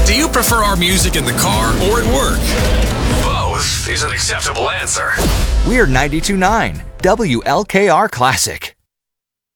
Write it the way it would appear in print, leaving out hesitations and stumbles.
Do you prefer our music in the car or at work? Both is an acceptable answer. We're 92.9 WLKR Classic.